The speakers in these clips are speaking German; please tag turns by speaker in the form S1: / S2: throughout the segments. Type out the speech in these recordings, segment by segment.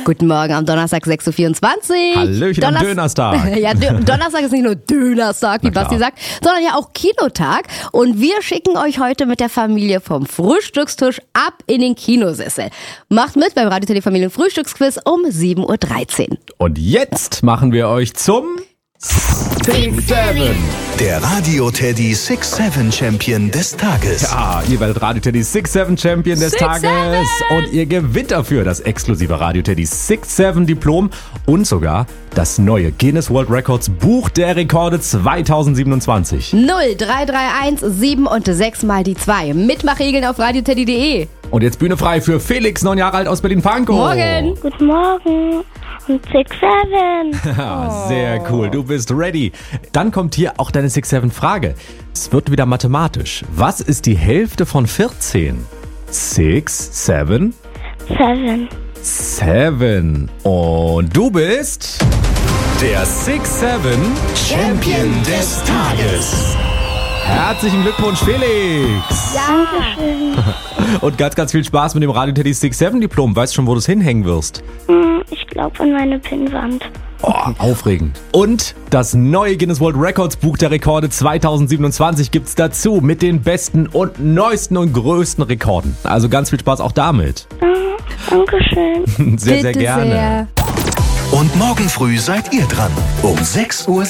S1: Guten Morgen am Donnerstag, 6.24 Uhr.
S2: Hallöchen am Dönerstag.
S1: Ja, Donnerstag ist nicht nur Dönerstag, wie Basti sagt, sondern ja auch Kinotag. Und wir schicken euch heute mit der Familie vom Frühstückstisch ab in den Kinosessel. Macht mit beim Radio Teddy Familien Frühstücksquiz um 7.13 Uhr.
S2: Und jetzt machen wir euch zum Six Seven.
S3: Der Radio Teddy Six Seven Champion des Tages.
S2: Ja, ihr werdet Radio Teddy Six Seven Champion des Tages. Und ihr gewinnt dafür das exklusive Radio Teddy Six Seven Diplom und sogar das neue Guinness World Records Buch der Rekorde 2027.
S1: 0331 7 und 6 mal die 2. Mitmachregeln auf radioteddy.de.
S2: Und jetzt Bühne frei für Felix, 9 Jahre alt aus Berlin-Pankow.
S1: Morgen.
S4: Guten Morgen und 6-7.
S2: Sehr cool, du bist ready. Dann kommt hier auch deine 6-7-Frage. Es wird wieder mathematisch. Was ist die Hälfte von 14? 6, 7?
S4: 7.
S2: 7. Und du bist der 6-7
S3: Champion des Tages.
S2: Herzlichen Glückwunsch, Felix.
S4: Dankeschön.
S2: Und ganz, ganz viel Spaß mit dem Radio Teddy 6-7 Diplom. Weißt du schon, wo du es hinhängen wirst?
S4: Ich glaube an meine Pinnwand.
S2: Oh, aufregend. Und das neue Guinness World Records Buch der Rekorde 2027 gibt's dazu mit den besten und neuesten und größten Rekorden. Also ganz viel Spaß auch damit.
S4: Dankeschön.
S2: Sehr, sehr
S1: Bitte
S2: gerne.
S1: sehr.
S3: Und morgen früh seid ihr dran. Um 6.07 Uhr.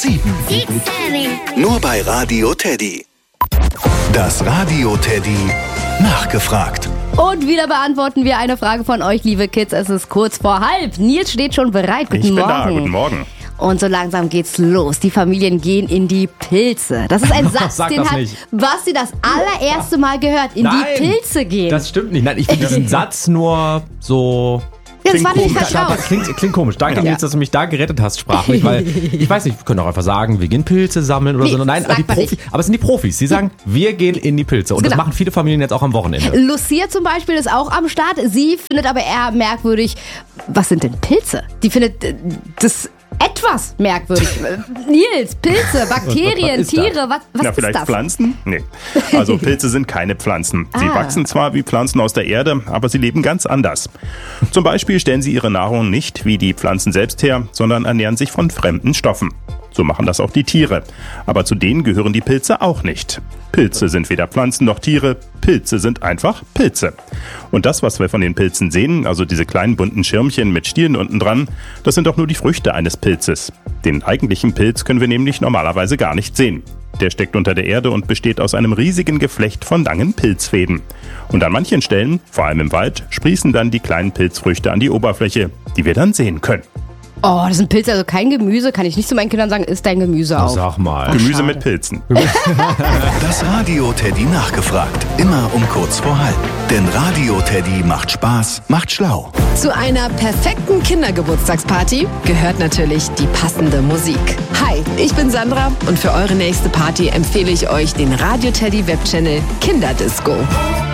S3: Nur bei Radio Teddy. Das Radio Teddy nachgefragt.
S1: Und wieder beantworten wir eine Frage von euch, liebe Kids. Es ist kurz vor halb. Nils steht schon bereit. Guten
S5: Ich bin
S1: Morgen.
S5: da, guten Morgen.
S1: Und so langsam geht's los. Die Familien gehen in die Pilze. Das ist ein Satz,
S2: Sag
S1: den
S2: das
S1: hat
S2: nicht.
S1: Basti das allererste Mal gehört. In die Pilze gehen.
S2: Das stimmt nicht. Nein, ich finde diesen Satz nur so...
S1: ja, das war nicht
S5: komisch.
S1: falsch.
S2: Klingt komisch. Danke, Nils, dass du mich da gerettet hast, sprachlich, weil ich weiß nicht, wir können auch einfach sagen, wir gehen Pilze sammeln oder
S1: Nee,
S2: so. Nein,
S1: sagt man nicht.
S2: aber es sind die Profis. Sie sagen, wir gehen in die Pilze. Und das
S1: Genau.
S2: machen viele Familien jetzt auch am Wochenende.
S1: Lucia zum Beispiel ist auch am Start. Sie findet aber eher merkwürdig, was sind denn Pilze? Die findet das etwas merkwürdig. Nils, Pilze, Bakterien,
S2: Was ist das?
S1: Tiere, was
S5: Na,
S1: ist
S5: vielleicht
S1: das?
S5: Pflanzen? Nee. Also Pilze sind keine Pflanzen. Sie wachsen zwar wie Pflanzen aus der Erde, aber sie leben ganz anders. Zum Beispiel stellen sie ihre Nahrung nicht wie die Pflanzen selbst her, sondern ernähren sich von fremden Stoffen. So machen das auch die Tiere. Aber zu denen gehören die Pilze auch nicht. Pilze sind weder Pflanzen noch Tiere. Pilze sind einfach Pilze. Und das, was wir von den Pilzen sehen, also diese kleinen bunten Schirmchen mit Stielen unten dran, das sind doch nur die Früchte eines Pilzes. Den eigentlichen Pilz können wir nämlich normalerweise gar nicht sehen. Der steckt unter der Erde und besteht aus einem riesigen Geflecht von langen Pilzfäden. Und an manchen Stellen, vor allem im Wald, sprießen dann die kleinen Pilzfrüchte an die Oberfläche, die wir dann sehen können.
S1: Oh, das sind Pilze, also kein Gemüse. Kann ich nicht zu meinen Kindern sagen, isst dein Gemüse auf.
S2: Sag mal.
S5: Gemüse mit Pilzen.
S3: Das Radio Teddy nachgefragt. Immer um kurz vor halb. Denn Radio Teddy macht Spaß, macht schlau.
S6: Zu einer perfekten Kindergeburtstagsparty gehört natürlich die passende Musik. Hi, ich bin Sandra und für eure nächste Party empfehle ich euch den Radio Teddy Webchannel Kinderdisco.